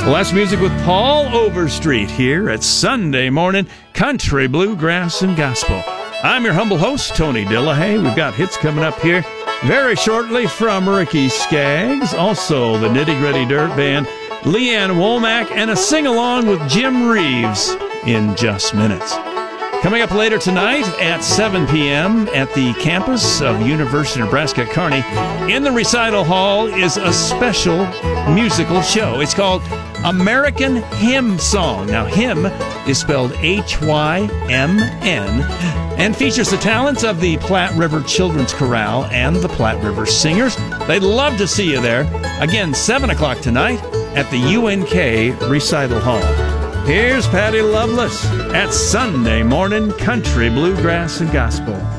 Well, that's music with Paul Overstreet here at Sunday Morning Country, Bluegrass, and Gospel. I'm your humble host, Tony Dillahay. We've got hits coming up here very shortly from Ricky Skaggs, also the Nitty Gritty Dirt Band, Leanne Womack, and a sing-along with Jim Reeves in just minutes. Coming up later tonight at 7 p.m. at the campus of University of Nebraska at Kearney, in the recital hall is a special musical show. It's called American Hymn Song. Now, hymn is spelled H-Y-M-N and features the talents of the Platte River Children's Chorale and the Platte River Singers. They'd love to see you there. Again, 7 o'clock tonight at the UNK Recital Hall. Here's Patty Loveless at Sunday Morning Country, Bluegrass, and Gospel.